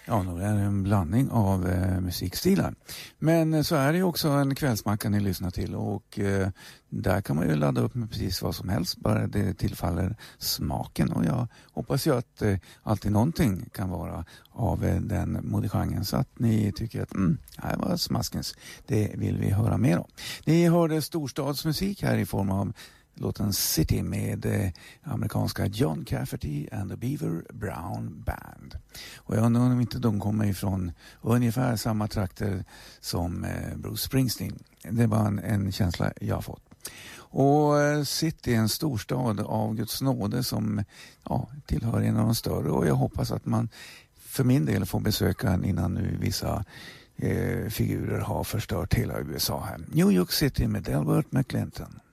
Ja, det är en blandning av musikstilar. Men så är det ju också en kvällsmacka ni lyssnar till och där kan man ju ladda upp med precis vad som helst, bara det tillfaller smaken. Och jag hoppas ju att alltid någonting kan vara av den modegenren så att ni tycker att här var smaskens, det vill vi höra mer om. Ni hörde storstadsmusik här i form av låten City med amerikanska John Cafferty and the Beaver Brown Band. Och jag undrar om inte de kommer ifrån ungefär samma trakter som Bruce Springsteen. Det var en känsla jag har fått. Och City är en storstad av Guds nåde som tillhör en av de större, och jag hoppas att man för min del får besöka den innan nu vissa figurer har förstört hela USA här. New York City med Delbert McClinton.